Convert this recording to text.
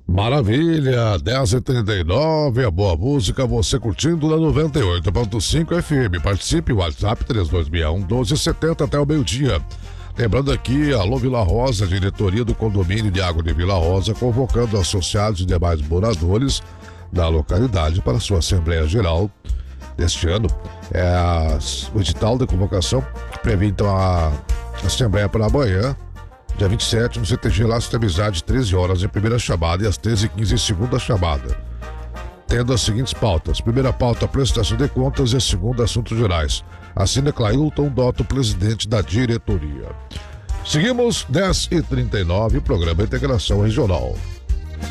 Maravilha, 10h39, a boa música, você curtindo na 98.5 FM. Participe, WhatsApp 3261-1270 até o meio-dia. Lembrando aqui, alô Vila Rosa, diretoria do condomínio de água de Vila Rosa, convocando associados e demais moradores da localidade para sua Assembleia Geral deste ano. O edital de convocação prevê então a Assembleia para amanhã, dia 27, no CTG Laço de Amizade, 13 horas em primeira chamada e às 13h15 em segunda chamada. Tendo as seguintes pautas. Primeira pauta, prestação de contas, e a segunda, assuntos gerais. Assina Clailton Dotto, presidente da diretoria. Seguimos, 10h39, programa Integração Regional.